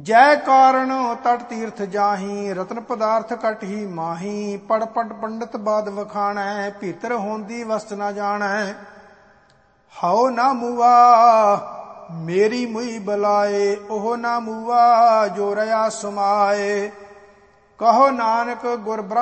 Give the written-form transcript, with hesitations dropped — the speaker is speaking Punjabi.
ਜੈ ਕਾਰਨ ਤਟ ਤੀਰਥ ਜਾਹੀ, ਰਤਨ ਪਦਾਰਥ ਕਟ ਹੀ ਮਾਹੀ। ਪੜ ਪਟ ਪੰਡਤ ਬਾਦ ਵਖਾਣੈ, ਭੀਤਰ ਹੋਂਦੀ ਵਸਤ ਨਾ ਜਾਣੈ। ਹਉ ਨਾ ਮੂਆ ਮੇਰੀ ਮੁਈ ਬਲਾਏ, ਉਹ ਨਾ ਮੂਆ ਜੋ ਰਹਾ ਸੁਮਾਏ। ਕਹੋ ਨਾਨਕ ਗੁਰ ਬ੍ਰਹਮ